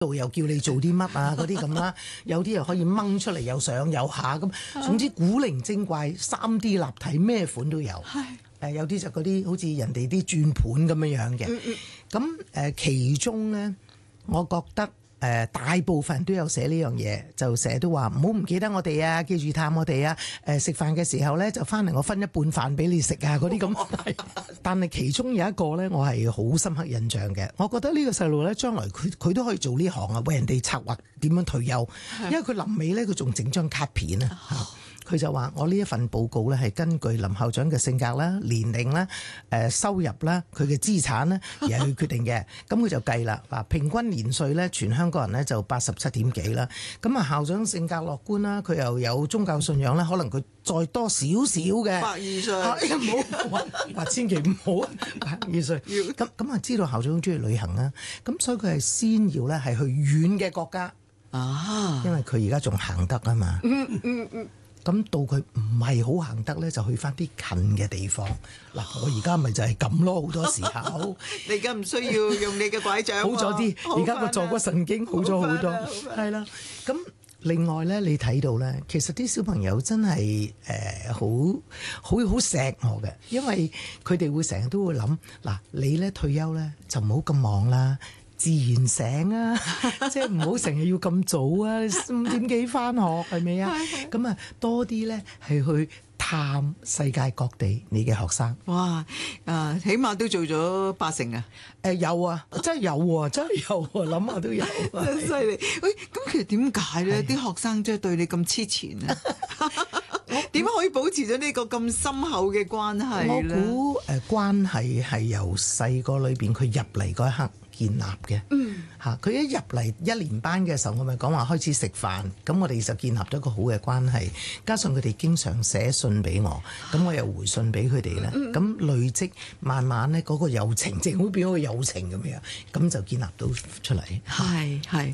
度又叫你做啲乜啊嗰啲咁啦，有啲又可以掹出嚟又上又下咁，總之古靈精怪3D 立體咩款都有。有啲就嗰啲好似人哋啲轉盤咁樣嘅。咁其中咧，我覺得大部分都有寫呢樣嘢，就成日都話唔好唔記得我哋啊，記住探我哋啊。食飯嘅時候咧，就翻嚟我分一半飯俾你食啊，嗰啲咁。但係其中有一個咧，我係好深刻印象嘅。我覺得呢個細路咧，將來佢都可以做呢行啊，為人哋策劃點樣退休。因為佢臨尾咧，佢仲整張卡片啊。佢就話：我呢一份報告咧，係根據林校長嘅性格啦、年齡啦、收入啦、佢嘅資產咧而係去決定嘅。咁佢就計啦，嗱，平均年歲咧，全香港人咧就87點幾啦。咁啊，校長性格樂觀啦，佢又有宗教信仰啦，可能佢再多少少嘅 120歲， 唔好話千祈唔好120歲。咁啊，知道校長中意旅行啦，咁所以佢係先要咧係去遠嘅國家啊，因為佢而家仲行得啊嘛。咁到佢唔係好行得咧，就去翻啲近嘅地方。嗱，我而家咪就係咁咯，好多時候。 你而家唔需要用你嘅拐杖， 好咗啲，而家個坐骨神經好咗好多，係啦。咁另外咧，你睇到咧，其實啲小朋友真係好錫我嘅，因為佢哋會成日都會諗，嗱，你咧退休咧就唔好咁忙啦。自然醒啊，即係唔好成日要咁早啊，5點幾返學係咪啊？咁啊多啲咧係去探世界各地你嘅學生。 哇！起碼都做咗80啊！ 有啊，真係有喎，真係有喎，諗下都有。 真犀利！喂，咁其實點解咧？啲學生真係對你咁黐纏啊？點解可以保持咗呢個咁深厚嘅關係咧？ 我估關係係由細個裏邊佢入嚟嗰一刻建立嘅。佢一入嚟1年班嘅時候，我咪講話開始食飯，咁我哋就建立咗一個好嘅關係。加上佢哋經常寫信俾我，咁我又回信俾佢哋咧，咁累積慢慢咧嗰個友情，正好變咗個友情咁樣，咁就建立到出嚟。 係。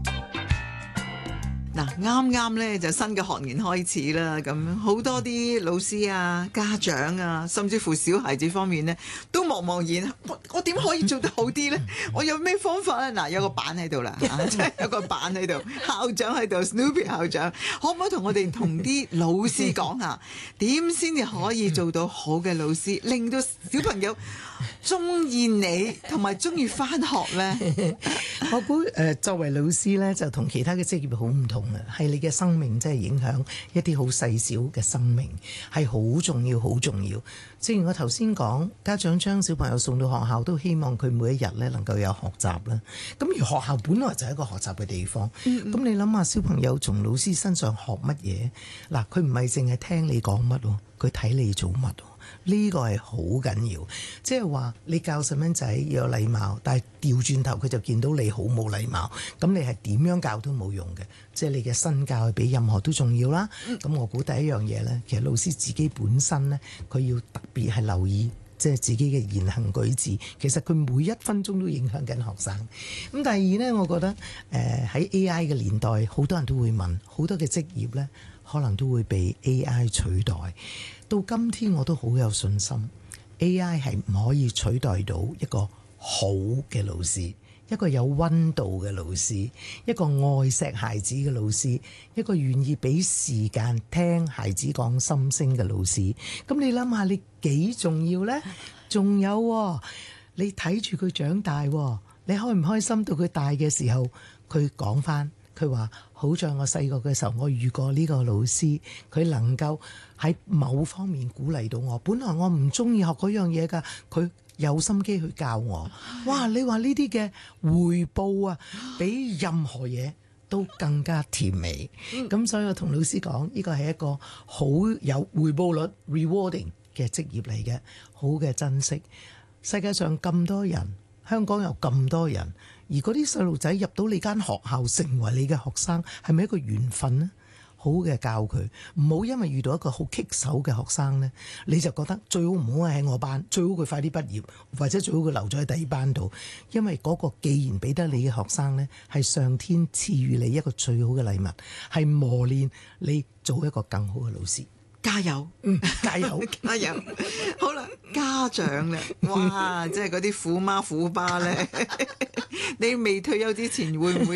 嗱，啱啱咧就新嘅學年開始啦，咁好多啲老師啊、家長啊，甚至乎小孩子方面咧，都茫茫然，我點可以做得好啲咧？我有咩方法咧？嗱，有個板喺度啦，即係有個板喺度，校長喺度 ，Snoopy 校長，可唔可以同我哋同啲老師講下，點先至可以做到好嘅老師，令到小朋友中意你同埋中意返學咧？ 我估作為老師咧，就同其他嘅職業好唔同啦，係你嘅生命真係影響一啲好細小嘅生命，係好重要，好重要。正如我頭先講，家長將小朋友送到學校，都希望佢每一日咧能夠有學習啦。咁而學校本來就係一個學習嘅地方。咁你諗下，小朋友從老師身上學乜嘢？嗱，佢唔係淨係聽你講乜喎，佢睇你做乜喎。呢個係好緊要，即係話你教細蚊仔要有禮貌，但係調轉頭佢就見到你好冇禮貌，咁你係點樣教都冇用嘅。即係你嘅身教係比任何都重要啦。咁我估第一樣嘢呢，其實老師自己本身呢，佢要特別係留意，即係自己嘅言行舉止，其實佢每1分鐘都影響緊學生。咁第二呢，我覺得喺 AI 嘅年代，好多人都會問，好多嘅職業呢，可能都會被 AI 取代。到今天我都好有信心 AI 係唔可以取代到一個好嘅老師，一個有溫度嘅老師，一個愛錫孩子嘅老師，一個願意俾時間聽孩子講心聲嘅老師。咁你諗下，你幾重要呢？仲有你睇住佢長大，你開唔開心到佢大嘅時候，佢講返佢話好在我細個嘅時候，我遇過呢個老師，佢能夠喺某方面鼓勵到我。本來我唔中意學嗰樣嘢㗎，佢有心機去教我。哇！你話呢啲嘅回報啊，比任何嘢都更加甜美。咁所以我同老師講，呢個係一個好有回報率 rewarding 嘅職業嚟嘅，好嘅珍惜。世界上咁多人，香港有咁多人，而嗰啲細路仔入到你間學校成為你嘅學生，係咪一個緣分呢？好嘅教佢，唔好因為遇到一個好棘手嘅學生呢，你就覺得最好唔好喺我班，最好佢快啲畢業，或者最好佢留咗喺第二班度。因為嗰個既然俾得你嘅學生呢，係上天賜予你一個最好嘅禮物，係磨練你做一個更好嘅老師。 加油， 加油， 加油！好啦。 家長啦，哇！即係嗰啲虎媽虎爸咧，你未退休之前會唔會